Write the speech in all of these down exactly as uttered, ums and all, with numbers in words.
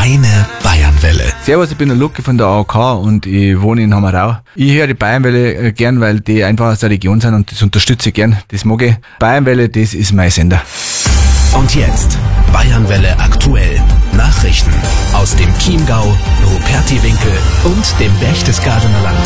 Deine Bayernwelle. Servus, ich bin der Lucke von der A O K und ich wohne in Hammerau. Ich höre die Bayernwelle gern, weil die einfach aus der Region sind und das unterstütze ich gern. Das mag ich. Bayernwelle, das ist mein Sender. Und jetzt Bayernwelle aktuell. Nachrichten aus dem Chiemgau, Rupertiwinkel und dem Berchtesgadener Land.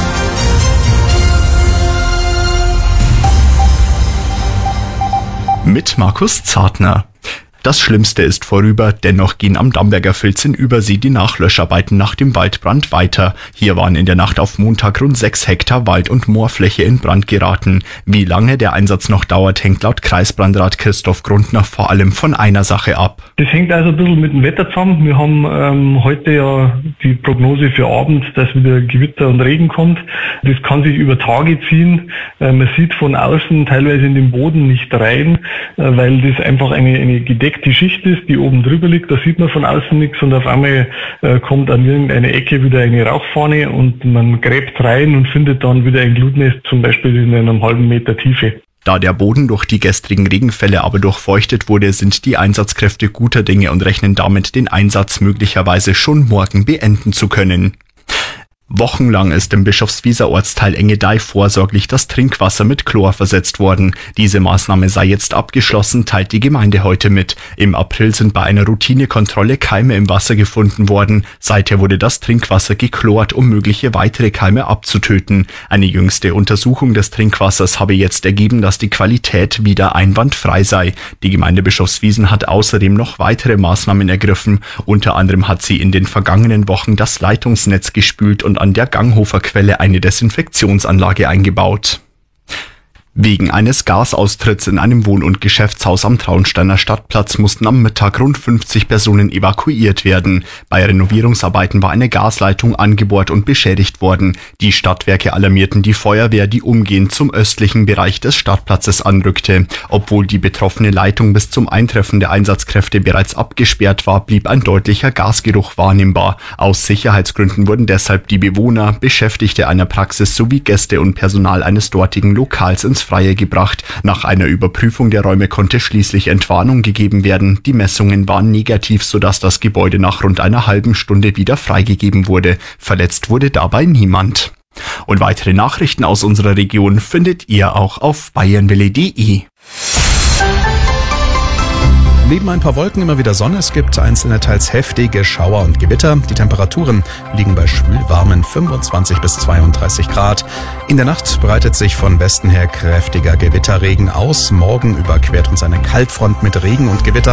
Mit Markus Zartner. Das Schlimmste ist vorüber, dennoch gehen am Damberger Filz in Übersee die Nachlöscharbeiten nach dem Waldbrand weiter. Hier waren in der Nacht auf Montag rund sechs Hektar Wald- und Moorfläche in Brand geraten. Wie lange der Einsatz noch dauert, hängt laut Kreisbrandrat Christoph Grundner vor allem von einer Sache ab. Das hängt also ein bisschen mit dem Wetter zusammen. Wir haben ähm, heute ja die Prognose für Abend, dass wieder Gewitter und Regen kommt. Das kann sich über Tage ziehen. Äh, man sieht von außen teilweise in den Boden nicht rein, äh, weil das einfach eine, eine gedeckte die Schicht ist, die oben drüber liegt, da sieht man von außen nichts und auf einmal äh, kommt an irgendeine Ecke wieder eine Rauchfahne und man gräbt rein und findet dann wieder ein Glutnest, zum Beispiel in einem halben Meter Tiefe. Da der Boden durch die gestrigen Regenfälle aber durchfeuchtet wurde, sind die Einsatzkräfte guter Dinge und rechnen damit, den Einsatz möglicherweise schon morgen beenden zu können. Wochenlang ist im Bischofswieser Ortsteil Engedeih vorsorglich das Trinkwasser mit Chlor versetzt worden. Diese Maßnahme sei jetzt abgeschlossen, teilt die Gemeinde heute mit. Im April sind bei einer Routinekontrolle Keime im Wasser gefunden worden. Seither wurde das Trinkwasser geklort, um mögliche weitere Keime abzutöten. Eine jüngste Untersuchung des Trinkwassers habe jetzt ergeben, dass die Qualität wieder einwandfrei sei. Die Gemeinde Bischofswiesen hat außerdem noch weitere Maßnahmen ergriffen. Unter anderem hat sie in den vergangenen Wochen das Leitungsnetz gespült und an der Ganghofer Quelle eine Desinfektionsanlage eingebaut. Wegen eines Gasaustritts in einem Wohn- und Geschäftshaus am Traunsteiner Stadtplatz mussten am Mittag rund fünfzig Personen evakuiert werden. Bei Renovierungsarbeiten war eine Gasleitung angebohrt und beschädigt worden. Die Stadtwerke alarmierten die Feuerwehr, die umgehend zum östlichen Bereich des Stadtplatzes anrückte. Obwohl die betroffene Leitung bis zum Eintreffen der Einsatzkräfte bereits abgesperrt war, blieb ein deutlicher Gasgeruch wahrnehmbar. Aus Sicherheitsgründen wurden deshalb die Bewohner, Beschäftigte einer Praxis sowie Gäste und Personal eines dortigen Lokals ins Freie gebracht. Nach einer Überprüfung der Räume konnte schließlich Entwarnung gegeben werden. Die Messungen waren negativ, sodass das Gebäude nach rund einer halben Stunde wieder freigegeben wurde. Verletzt wurde dabei niemand. Und weitere Nachrichten aus unserer Region findet ihr auch auf bayernwelle punkt de. Neben ein paar Wolken immer wieder Sonne, es gibt einzelne teils heftige Schauer und Gewitter. Die Temperaturen liegen bei schwülwarmen fünfundzwanzig bis zweiunddreißig Grad. In der Nacht breitet sich von Westen her kräftiger Gewitterregen aus. Morgen überquert uns eine Kaltfront mit Regen und Gewitter.